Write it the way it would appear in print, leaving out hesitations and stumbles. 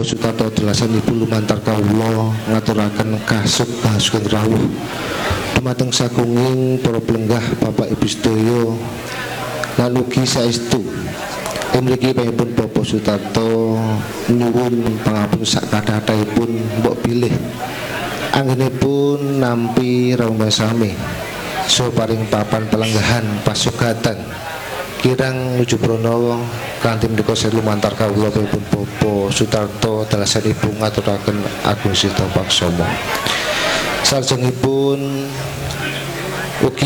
Bapak Sutarto dalasan ibu lumantar kawula ngaturaken kasuk sugeng rawuh dumateng sakunging para plenggah Bapak Ibu sedaya lan ugi saestu mriki pun Bapak Sutarto nyuwun pangapun sakathatahipun mbok pilih anggenipun nampi raumah sami so paring papan pelenggahan pasugatan kirang nuju prono kanthi menika saya lumantar kawula pun Bapak Sutarto dalasan ibu ngaturaken Agung Sita Paksama. Salajengipun ugi